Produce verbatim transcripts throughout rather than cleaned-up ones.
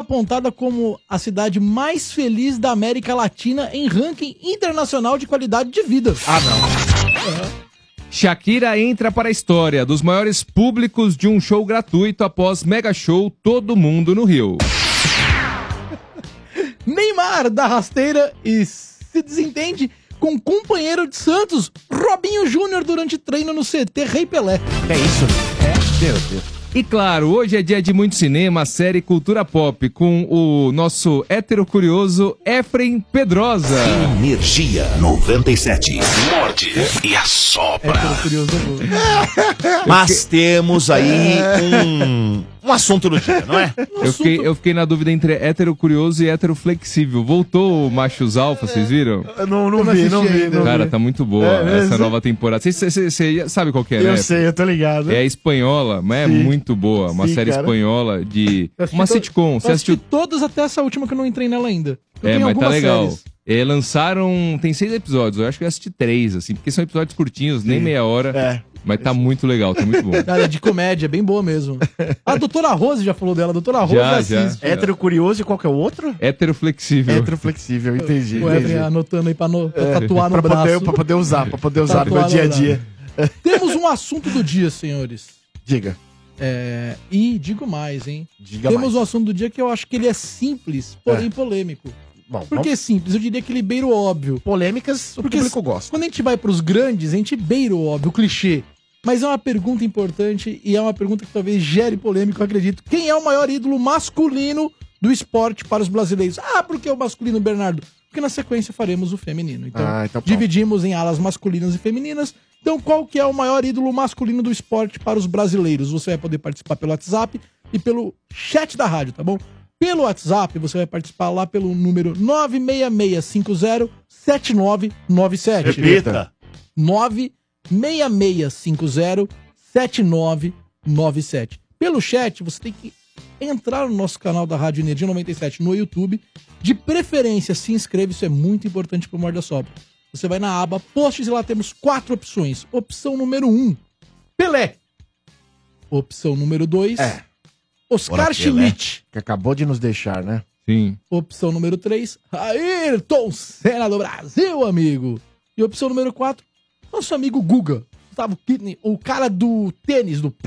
apontada como a cidade mais feliz da América Latina em ranking internacional de qualidade de vida. Ah, não. É. Shakira entra para a história dos maiores públicos de um show gratuito após mega show Todo Mundo no Rio. Neymar dá rasteira e se desentende com companheiro de Santos, Robinho Júnior, durante treino no C T Rei Pelé. É isso? É. Meu Deus. E claro, hoje é dia de muito cinema, série Cultura Pop, com o nosso hétero curioso Efrem Pedrosa. Energia noventa e sete. Morde e assopra. Hétero curioso é Mas temos aí um, um assunto do dia, não é? Eu fiquei, eu fiquei na dúvida entre hétero curioso e hétero flexível. Voltou o Machos Alfa, vocês viram? Não, não vi, não vi. Não Cara, vi. tá muito boa É essa mesmo? nova temporada. Você sabe qual que é, né? Eu sei, eu tô ligado. É espanhola, mas Sim. é muito boa. Uma Sim, série cara. espanhola de... Eu assisti Uma to- sitcom. Você Eu assisti assistiu? todas até essa última que eu não entrei nela ainda. Eu É, tenho mas tá algumas legal. séries. É, lançaram... Tem seis episódios. Eu acho que eu assisti três, assim. Porque são episódios curtinhos, nem meia hora. É. Mas tá muito legal, tá muito bom. Cara, é de comédia, é bem boa mesmo. A doutora Rose já falou dela, a doutora Rose Já, já. assiste. Hétero curioso e qual que é o outro? Hétero flexível. Hétero flexível, entendi. O entendi. Efraim anotando aí pra, no, pra tatuar no pra, braço. poder, pra poder usar, pra poder usar no meu Tatuar dia a no dia. Temos um assunto do dia, senhores. Diga. É, e digo mais, hein? Diga Temos mais. um assunto do dia que eu acho que ele é simples, porém É. polêmico. Bom, Por que simples? Eu diria que ele beira o óbvio. polêmicas o Porque público gosta. Quando a gente vai pros grandes, a gente beira o óbvio, o clichê. Mas é uma pergunta importante e é uma pergunta que talvez gere polêmica, eu acredito. Quem é o maior ídolo masculino do esporte para os brasileiros? Ah, por que o masculino, Bernardo? Porque na sequência faremos o feminino. Então, Ah, então pronto. dividimos em alas masculinas e femininas. Então, qual que é o maior ídolo masculino do esporte para os brasileiros? Você vai poder participar pelo WhatsApp e pelo chat da rádio, tá bom? Pelo WhatsApp, você vai participar lá pelo número nove seis seis cinco zero sete nove nove sete. Repita. nove seis seis cinco zero sete nove nove sete. Pelo chat, você tem que entrar no nosso canal da Rádio Energia noventa e sete no YouTube. De preferência, se inscreve, isso é muito importante pro Morda Sopra. Você vai na aba Posts e lá temos quatro opções. Opção número um, Pelé. Opção número dois, É. Oscar Ora, Pelé. Schmidt. Que acabou de nos deixar, né? Sim. Opção número três, Ayrton Senna do Brasil, amigo. E opção número quatro, nosso amigo Guga, Gustavo Kidney, o cara do tênis, do...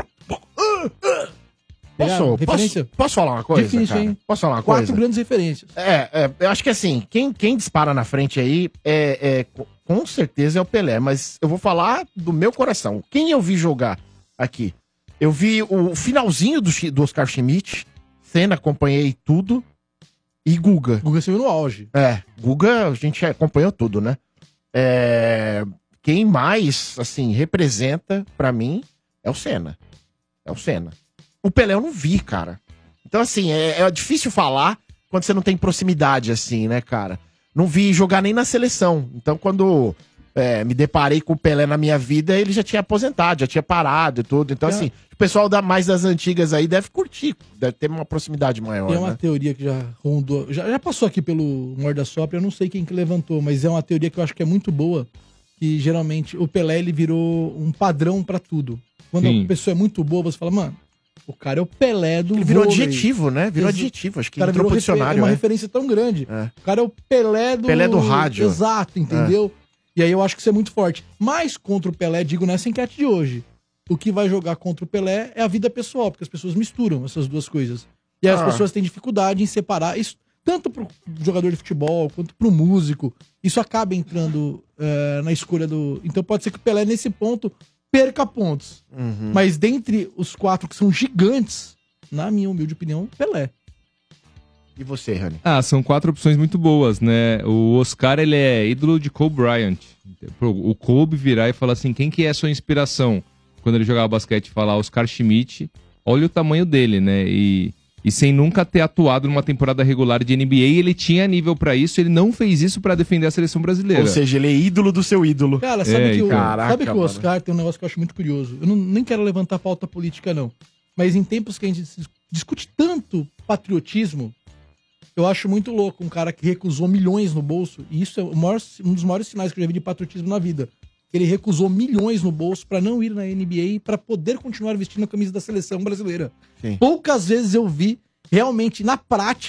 Posso, referência? posso, posso falar uma coisa, Difícil, cara? hein? Posso falar uma Quatro coisa? grandes referências. É, é, eu acho que assim, quem, quem dispara na frente aí é, é co- com certeza é o Pelé, mas eu vou falar do meu coração. Quem eu vi jogar aqui? Eu vi o finalzinho do, Chi- do Oscar Schmidt, Senna, acompanhei tudo, e Guga. Guga se viu no auge. É, Guga, a gente acompanhou tudo, né? É, quem mais, assim, representa pra mim é o Senna. É o Senna. O Pelé eu não vi, cara. Então, assim, é, é difícil falar quando você não tem proximidade, assim, né, cara? Não vi jogar nem na seleção. Então, quando é, me deparei com o Pelé na minha vida, ele já tinha aposentado, já tinha parado e tudo. Então, É. assim, o pessoal da, mais das antigas aí deve curtir, deve ter uma proximidade maior, Tem uma né? teoria que já rondou, já, já passou aqui pelo Morda Sopra, eu não sei quem que levantou, mas é uma teoria que eu acho que é muito boa, que geralmente o Pelé, ele virou um padrão pra tudo. Quando Sim. a pessoa é muito boa, você fala, mano, o cara é o Pelé do Ele virou vôlei. adjetivo, né? Virou Exa- adjetivo, acho que O cara entrou virou pro refer- dicionário, uma né? referência tão grande. É. O cara é o Pelé do... Pelé do rádio. Exato, entendeu? E aí eu acho que isso é muito forte. Mas contra o Pelé, digo nessa enquete de hoje, o que vai jogar contra o Pelé é a vida pessoal, porque as pessoas misturam essas duas coisas. E aí as Ah. pessoas têm dificuldade em separar isso, tanto pro jogador de futebol quanto pro músico. Isso acaba entrando eh, na escolha do... Então pode ser que o Pelé, nesse ponto, perca pontos. Uhum. Mas dentre os quatro que são gigantes, na minha humilde opinião, Pelé. E você, Rani? Ah, são quatro opções muito boas, né? O Oscar, ele é ídolo de Kobe Bryant. O Kobe virar e falar assim, quem que é a sua inspiração? Quando ele jogava basquete, falar Oscar Schmidt, olha o tamanho dele, né? E, e sem nunca ter atuado numa temporada regular de N B A, ele tinha nível pra isso, ele não fez isso pra defender a seleção brasileira. Ou seja, ele é ídolo do seu ídolo. Cara, sabe É, que, o, caraca, sabe que o mano. Oscar tem um negócio que eu acho muito curioso. Eu não, nem quero levantar pauta política, não. Mas em tempos que a gente dis- discute tanto patriotismo, eu acho muito louco um cara que recusou milhões no bolso. E isso é o maior- um dos maiores sinais que eu já vi de patriotismo na vida. Ele recusou milhões no bolso pra não ir na N B A, pra poder continuar vestindo a camisa da seleção brasileira. Sim. Poucas vezes eu vi realmente na prática